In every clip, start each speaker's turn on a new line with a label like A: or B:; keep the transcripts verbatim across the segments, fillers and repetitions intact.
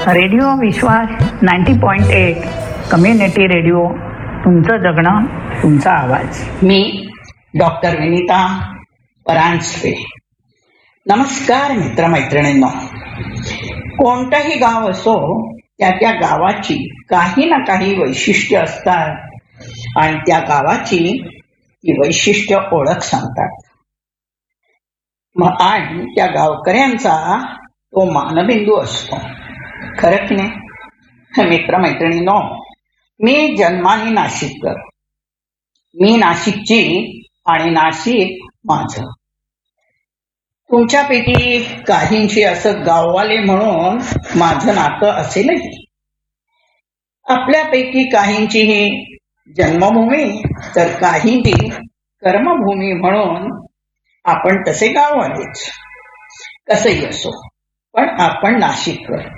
A: Radio विश्वास ninety point eight community radio, तुमचं जगणं तुमचा आवाज.
B: मी डॉक्टर विनीता परांजपे. नमस्कार मित्रमैत्रिणींनो. कोणतंही गाव असो, त्या त्या गावाची काही ना काही वैशिष्ट्य असतात आणि त्या गावाची ती वैशिष्ट्य ओळख सांगतात. मग आणि त्या गावकऱ्यांचा तो मानबिंदू असतो. खरं की नाही मित्रमैत्रिणींनो? मी जन्माने नाशिककर. मी नाशिकची आणि नाशिक माझं. तुमच्यापैकी काहींची असं गाववाले म्हणून माझं नातं असेलही. आपल्यापैकी काहींची ही जन्मभूमी तर काहींची कर्मभूमी म्हणून आपण तसे गाववालेच. कसंही असो, पण आपण नाशिककर.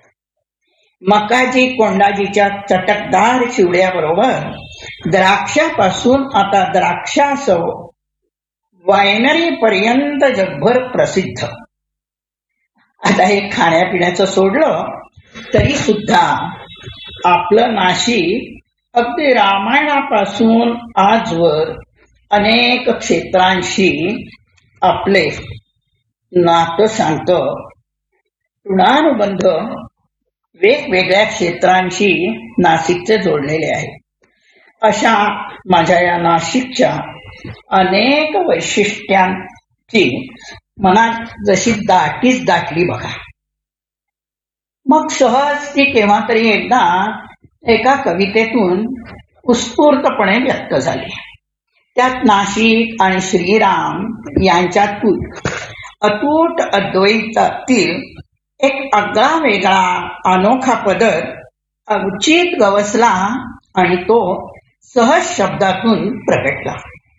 B: मकाजी कोंडाजीच्या चटकदार चिवड्याबरोबर द्राक्षापासून आता द्राक्षासव वायनरी पर्यंत जगभर प्रसिद्ध. आता हे खाण्यापिण्याचं सोडलं तरी सुद्धा आपलं नाशिक अगदी रामायणापासून आजवर अनेक क्षेत्रांशी आपले नातं सांगतं. ऋणानुबंध वेगवेगळ्या क्षेत्रांशी नाशिकचे जोडलेले आहे. अशा माझ्या या नाशिकच्या अनेक वैशिष्ट्यांची मनात जशी दाटीच दाटली बघा. मग सहज ती केव्हा तरी एकदा एका कवितेतून उत्स्फूर्तपणे व्यक्त झाली. त्यात नाशिक आणि श्रीराम यांच्यातून अतूट अद्वैतातील एक आगळा वेगळा अनोखा पदर अवचित गवसला आणि तो सहज शब्दातून प्रगटला.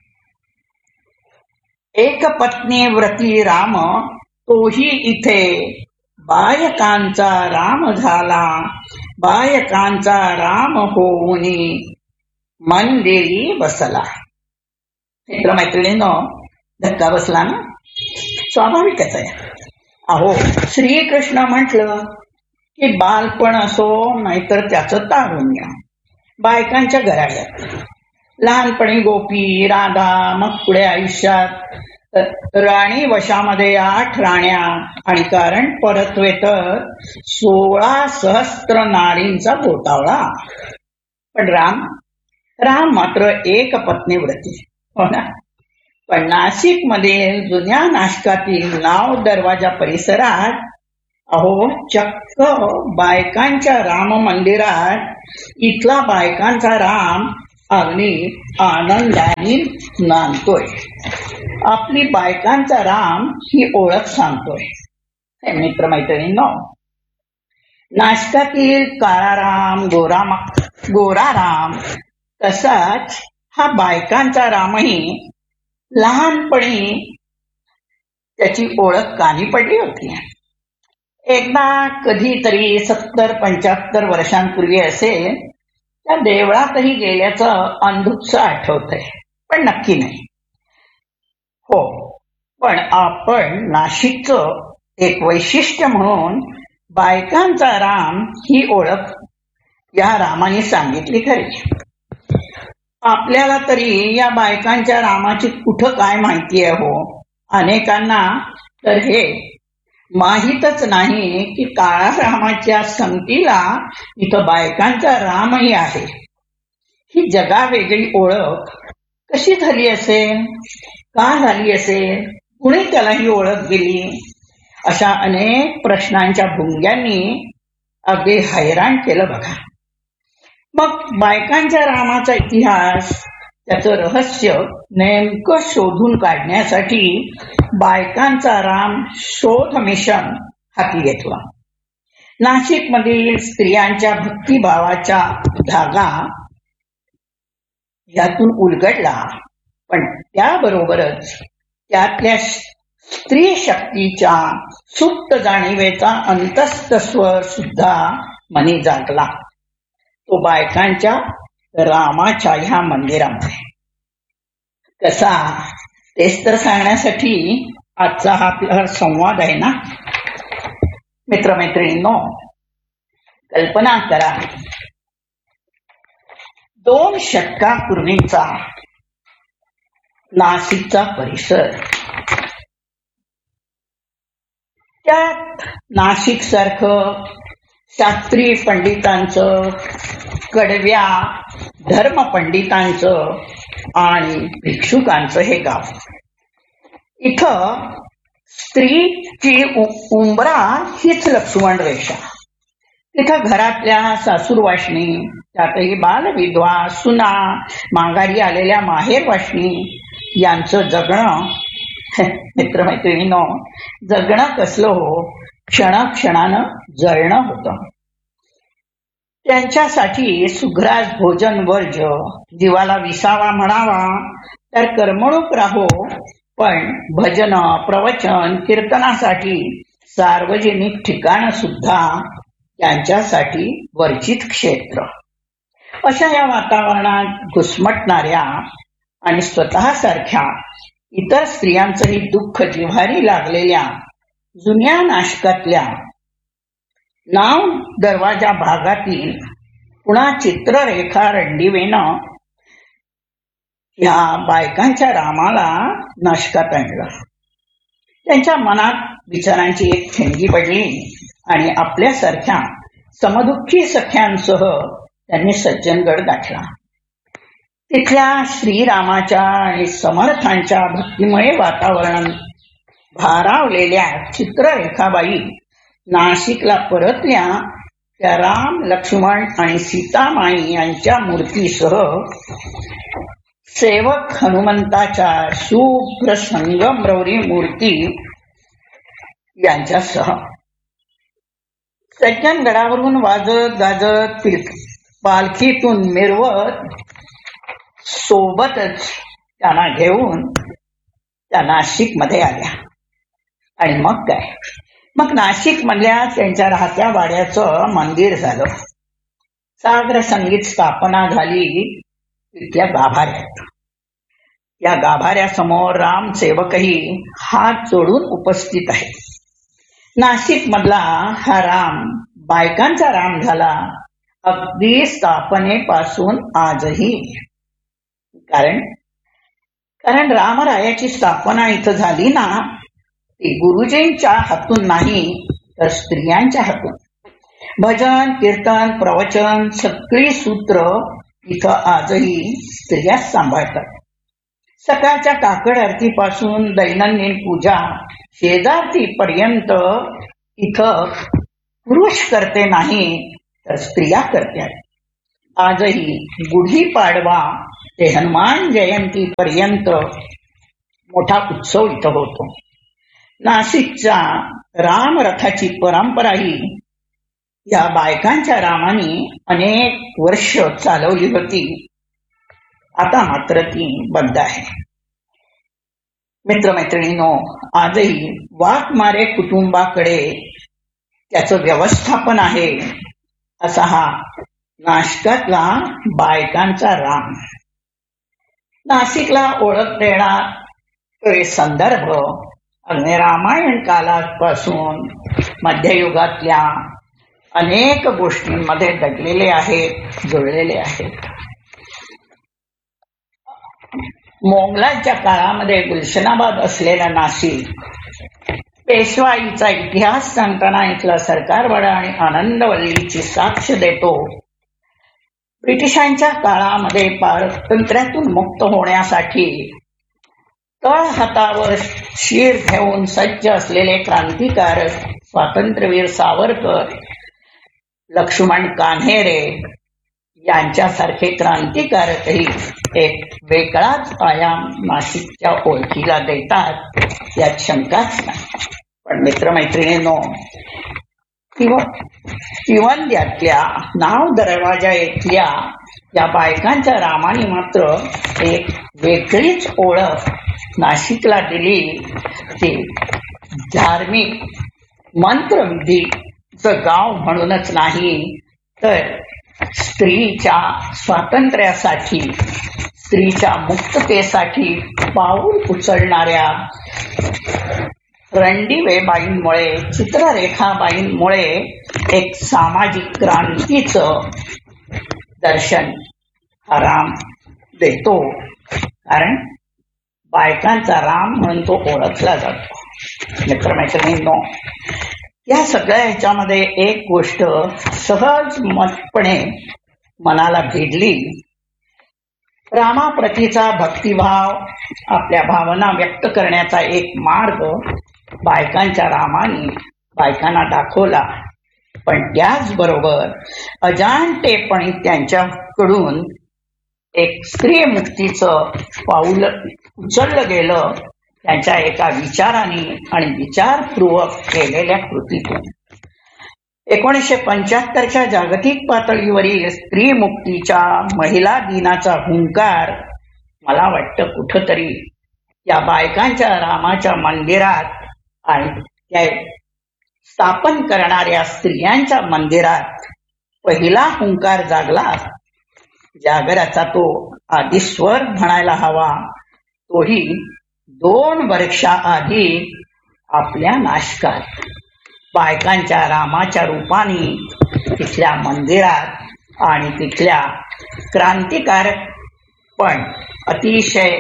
B: एक पत्नी व्रती राम, तोही इथे बायकांचा राम झाला. बायकांचा राम होऊनी मंदिरी बसला. मित्रमैत्रिणींनो, धक्का बसला ना? स्वाभाविकच आहे. अहो, श्रीकृष्ण म्हटलं की बालपण असो नाहीतर त्याचं तारुण्य, बायकांच्या घराड्यात. लहानपणी गोपी, राधा, मग पुढे आयुष्यात राणी वशामध्ये आठ राण्या आणि कारण परतवे तर सोळा सहस्त्र नारींचा गोतावळा. पण राम राम मात्र एक पत्नी व्रती. हो ना? पण नाशिक मध्ये जुन्या नाशकातील नाव दरवाजा परिसरात अहो चक्क बायकांच्या राम मंदिरात इथला बायकांचा राम अगदी आनंदाने नांदतोय. आपली बायकांचा राम ही ओळख सांगतोय. मित्रमैत्रिणींनो, नाशकातील काळाराम, गोरा गोराराम तसाच हा बायकांचा रामही लहानपणी त्याची ओळख कानी पडली होती. एकदा कधीतरी सत्तर पंच्याहत्तर वर्षांपूर्वी असेल, त्या देवळातही गेल्याचं अंधुकसं आठवतंय, पण नक्की नाही. हो, पण आपण नाशिकचं एक वैशिष्ट्य म्हणून बायकांचा राम ही ओळख या रामाने सांगितली खरी. आपल्याला तरी या बायकांच्या रामाची कुठं काय माहिती आहे हो. अनेकांना तर हे माहीतच नाही की काळा रामाच्या संगतीला इथं बायकांचा रामही आहे. ही जगावेगळी ओळख कशी झाली असेल, का झाली असेल, कुणी त्याला ही ओळख दिली, अशा अनेक प्रश्नांच्या भुंग्यांनी अगदी हैराण केलं बघा. मग बायकांच्या रामाचा इतिहास, त्याचं रहस्य नेमकं शोधून काढण्यासाठी बायकांचा राम शोध मिशन हाती घेतला. नाशिक मधील स्त्रियांच्या भक्तिभावाचा धागा यातून उलगडला. पण त्याबरोबरच त्यातल्या स्त्री शक्तीच्या सुप्त जाणीवेचा अंतस्थ स्वर सुद्धा मनी जागला. तो बायकांच्या रामाच्या ह्या मंदिरामध्ये कसा, तेच तर सांगण्यासाठी आजचा हा आपला संवाद आहे ना. मित्रमैत्रिणींनो, कल्पना करा, दोन शतकापूर्वीचा नाशिकचा परिसर, त्यात नाशिक सारखं शास्त्री पंडितांचं, कडव्या धर्म पंडितांचं आणि भिक्षुकांचं हे गाव. इथं स्त्रीची उंबरा हीच लक्ष्मण रेषा. तिथं घरातल्या सासूरवाशणी, त्यातही बालविधवा, सुना, माघारी आलेल्या माहेरवाशणी यांचं जगणं, मित्रमैत्रिणींनो, जगणं कसलं हो, क्षणक्षणानं जळणं होतं. त्यांच्यासाठी सुग्रास भोजन वर्ज्य, जीवाला विसावा म्हणावा तर करमणूक राहो, पण भजन, प्रवचन, कीर्तनासाठी सार्वजनिक ठिकाण सुद्धा त्यांच्यासाठी वर्जित क्षेत्र. अशा या वातावरणात घुसमटणाऱ्या आणि स्वतःसारख्या इतर स्त्रियांचंही दुःख जिव्हारी लागलेल्या जुन्या नाशकातल्या नाव दरवाजा भागातील पुन्हा चित्ररेखा रणदिवेनं ह्या बायकांच्या रामाला नाशकात आणलं. त्यांच्या मनात विचारांची एक ठेंगी पडली आणि आपल्यासारख्या समदुःखी सख्यांसह त्यांनी सज्जनगड गाठला. तिथल्या श्रीरामाच्या आणि समर्थांच्या भक्तिमय वातावरणात भारावलेल्या चित्ररेखाबाई नाशिकला परतल्या. त्या राम, लक्ष्मण आणि सीतामाई यांच्या मूर्तीसह सेवक हनुमंताच्या शुभ्र संगमरवरी मूर्ती यांच्यासह सज्जनगडावरून वाजत गाजत पालखीतून मिरवत सोबतच त्यांना घेऊन त्या नाशिक मध्ये आल्या. आणि मग काय, मग नाशिक मधल्या त्यांच्या राहत्या वाड्याचं मंदिर झालं. सागर संगीत स्थापना झाली तिथल्या गाभाऱ्यात. या गाभाऱ्यासमोर रामसेवकही हात जोडून उपस्थित आहे. नाशिक मधला हा राम बायकांचा राम झाला, अगदी स्थापनेपासून आजही. कारण कारण रामरायाची स्थापना इथं झाली ना, ती गुरुजींच्या हातून नाही तर स्त्रियांच्या हातून. भजन, कीर्तन, प्रवचन सगळी सूत्र इथं आजही स्त्रियाच सांभाळतात. सकाळच्या काकड आरतीपासून दैनंदिन पूजा शेजारती पर्यंत इथं पुरुष करते नाही तर स्त्रिया करतात. आजही गुढीपाडवा ते हनुमान जयंती पर्यंत मोठा उत्सव इथं होतो. नाशिकच्या रामरथाची परंपराही या बायकांच्या रामाने अनेक वर्ष चालवली होती. आता मात्र ती बंद आहे. मित्रमैत्रिणींनो, आजही वाघमारे कुटुंबाकडे त्याचं व्यवस्थापन आहे. असा हा नाशिकातला बायकांचा राम. नाशिकला ओळख देणारे संदर्भ अगदी रामायण कालापासून मध्ययुगातल्या अनेक गोष्टींमध्ये दडलेले आहेत, जुळलेले आहेत. मोगलांच्या काळामध्ये गुलशनाबाद असलेला नाशिक पेशवाईचा इतिहास सांगताना इथला सरकारवाडा आणि आनंदवल्लीची साक्ष देतो. ब्रिटिशांच्या काळामध्ये पारतंत्र्यातून मुक्त होण्यासाठी तळ हातावर शीर घेऊन सज्ज असलेले क्रांतिकारक स्वातंत्र्यवीर सावरकर, लक्ष्मण कान्हेरे यांच्यासारखे क्रांतिकारकही एक वेगळाच आयाम नाशिकच्या ओळखीला देतात, यात शंकाच नाही. पण मित्रमैत्रिणींनो, तिवंद्यातल्या नाव दरवाजा येथल्या या बायकांच्या रामाने मात्र एक वेगळीच ओळख नाशिकला दिली. ती धार्मिक मंत्रविधीचं गाव म्हणूनच नाही तर स्त्रीच्या स्वातंत्र्यासाठी, स्त्रीच्या मुक्ततेसाठी पाऊल उचलणाऱ्या रणदिवेबाईंमुळे, चित्ररेखाबाईंमुळे एक सामाजिक क्रांतीचं दर्शन हा राम देतो, कारण बायकांचा राम म्हणून तो ओळखला जातो. मित्रमैत्रिणींनो, या सगळ्या ह्याच्यामध्ये एक गोष्ट सहज मतपणे मनाला भिडली. रामाप्रतीचा भक्तिभाव, आपल्या भावना व्यक्त करण्याचा एक मार्ग बायकांच्या रामाने बायकांना दाखवला. पण त्याचबरोबर अजाणतेपणी त्यांच्याकडून एक स्त्री मुक्तीचं पाऊल उचललं गेलं, त्यांच्या एका विचाराने आणि विचारपूर्वक केलेल्या कृतीतून. एकोणीसशे पंच्याहत्तरच्या जागतिक पातळीवरील स्त्री मुक्तीच्या महिला दिनाचा हुंकार मला वाटतं कुठंतरी या बायकांच्या रामाच्या मंदिरात आणि त्या स्थापन करणाऱ्या स्त्रियांच्या मंदिरात पहिला हुंकार जागला. जागराचा तो आधी स्वर म्हणायला हवा, तोही दोन वर्षाआधी आपल्या नाशकात बायकांच्या रामाच्या रूपाने तिथल्या मंदिरात आणि तिथल्या क्रांतिकारक पण अतिशय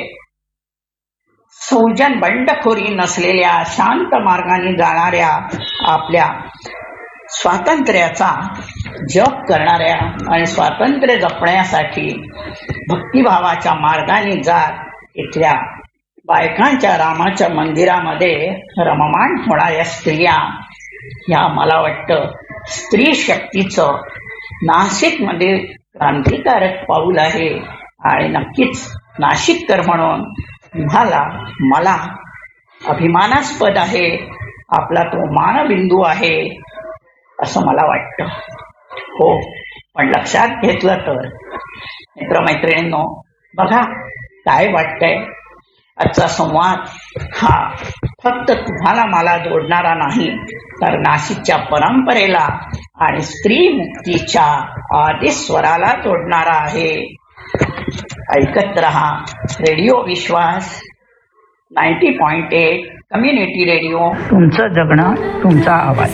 B: सौजन बंडखोरी नसलेल्या शांत मार्गाने जाणाऱ्या आपल्या स्वातंत्र्याचा जप करणाऱ्या आणि स्वातंत्र्य जपण्यासाठी भक्तिभावाच्या मार्गाने जात इथल्या बायकांच्या रामाच्या मंदिरामध्ये रममाण होणाऱ्या स्त्रिया, ह्या मला वाटतं स्त्री शक्तीचं नाशिकमध्ये क्रांतिकारक पाऊल आहे. आणि नक्कीच नाशिककर म्हणून तुम्हाला मला अभिमानास्पद आहे, आपला तो मानबिंदू आहे असं मला वाटतं. हो, पण लक्षात घेतलं तर मित्रमैत्रिणींनो, बघा काय वाटतंय, आजचा संवाद हा फक्त तुम्हाला मला जोडणारा नाही, तर नाशिकच्या परंपरेला आणि स्त्री मुक्तीच्या आदी स्वराला जोडणारा आहे. ऐकत रहा रेडिओ विश्वास ninety point eight community radio.
A: तुमचं जगणं तुमचा आवाज.